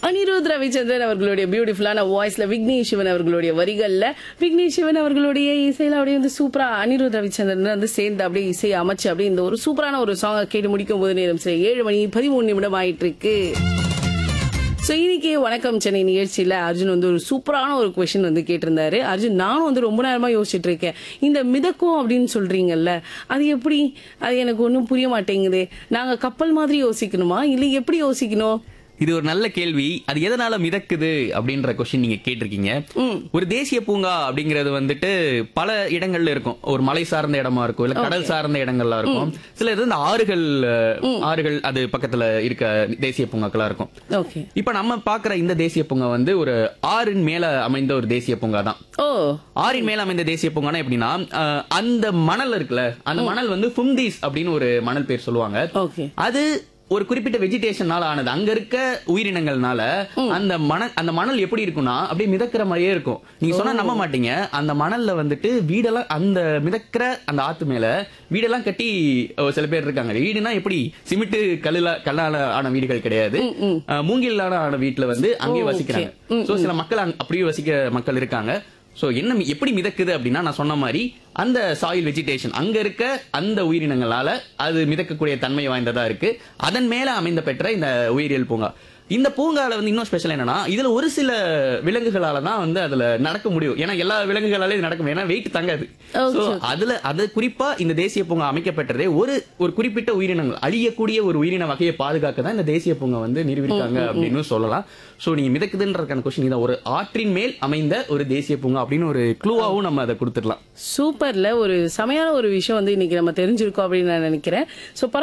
அனிருத் ரவிச்சந்திரன் அவர்களுடைய பியூட்டிஃபுல்லான வாய்ஸ்ல விக்னேஷ் சிவன் அவர்களுடைய வரிகள்ல விக்னேஷ் சிவன் அவர்களுடைய இசையில அப்படியே வந்து சூப்பரா அனிருத் ரவிச்சந்திரன் வந்து சேர்ந்து அப்படியே இசை அமைச்சு அப்படியே இந்த ஒரு சூப்பரான ஒரு சாங்கை கேட்டு முடிக்கும் போது நேரம் சரி 7:13 ஆயிட்டு இருக்கு. ஸோ இன்னைக்கு வணக்கம் சென்னை நிகழ்ச்சியில அர்ஜுன் வந்து ஒரு சூப்பரான ஒரு கொஸ்டின் வந்து கேட்டிருந்தாரு. அர்ஜுன், நானும் வந்து ரொம்ப நேரமா யோசிச்சுட்டு இருக்கேன். இந்த மிதக்கும் அப்படின்னு சொல்றீங்கல்ல, அது எப்படி? அது எனக்கு ஒன்றும் புரிய மாட்டேங்குது. நாங்க கப்பல் மாதிரி யோசிக்கணுமா இல்லை எப்படி யோசிக்கணும்? இது ஒரு நல்ல கேள்வி. அது எதனால மிதக்குது அப்படின்ற கொஸ்டின் நீங்க கேட்டிருக்கீங்க. ஒரு தேசிய பூங்கா அப்படிங்கறது வந்துட்டு பல இடங்கள்ல இருக்கும். ஒரு மலை சார்ந்த இடமா இருக்கும், இல்ல கடல் சார்ந்த இடங்கள்ல இருக்கும். சில இது இந்த ஆறுகள் அது பக்கத்துல இருக்க தேசிய பூங்காக்களா இருக்கும். இப்ப நம்ம பாக்குற இந்த தேசிய பூங்கா வந்து ஒரு ஆறின் மேல அமைந்த ஒரு தேசிய பூங்கா தான். ஆறின் மேல அமைந்த தேசிய பூங்கானா எப்படின்னா, அந்த மணல் இருக்குல்ல, அந்த மணல் வந்து ஃபும்தீஸ் அப்படின்னு ஒரு மணல் பேர் சொல்லுவாங்க. அது ஒரு குறிப்பிட்ட வெஜிடேஷனால ஆனது. அங்க இருக்க உயிரினங்கள்னால அந்த மணல் எப்படி இருக்கும்னா அப்படியே மிதக்கிற மாதிரியே இருக்கும். நீங்க சொன்னா நம்ப மாட்டீங்க. அந்த மணல்ல வந்துட்டு வீடெல்லாம், அந்த மிதக்கிற அந்த ஆத்து மேல வீடெல்லாம் கட்டி சில பேர் இருக்காங்க. வீடுனா எப்படி, சிமெண்ட் கல்லால ஆன வீடுகள் கிடையாது, மூங்கிலான ஆன வீட்டுல வந்து அங்கேயே வசிக்கிறாங்க. சோ சில மக்கள் அப்படியே வசிக்க மக்கள் இருக்காங்க. சோ என்ன எப்படி மிதக்குது அப்படின்னா, நான் சொன்ன மாதிரி அந்த சாயில் வெஜிடேஷன் அங்க இருக்க அந்த உயிரினங்களால அது மிதக்கக்கூடிய தன்மை வாய்ந்ததா இருக்கு. அதன் மேல அமைந்த பெற்ற இந்த உயிரியல் பூங்கா. இந்த பூங்கால வந்து இன்னும் ஸ்பெஷல் என்னன்னா, இதுல ஒரு சில விலங்குகளால தான் வந்து அதுல நடக்க முடியும். ஏன்னா எல்லா விலங்குகளாலே இது நடக்க முடியும், ஏன்னா வெயிட் தங்காது. அது குறிப்பா இந்த தேசிய பூங்கா அமைக்கப்பட்டதே ஒரு குறிப்பிட்ட உயிரினங்கள், அழியக்கூடிய ஒரு உயிரின வகையை பாதுகாக்க தான் இந்த தேசிய பூங்கா வந்து நிறுவிருக்காங்க அப்படின்னு சொல்லலாம். சோ நீங்க மிதக்குதுன்றதுக்கான கொஸ்டின் இதான். ஒரு ஆற்றின் மேல் அமைந்த ஒரு தேசிய பூங்கா அப்படின்னு ஒரு க்ளூவாவும் நம்ம அதை கொடுத்துடலாம். சூப்பர்ல ஒரு செமையான ஒரு விஷயம் வந்து இன்னைக்கு நம்ம தெரிஞ்சிருக்கோம் அப்படின்னு நான் நினைக்கிறேன். சோ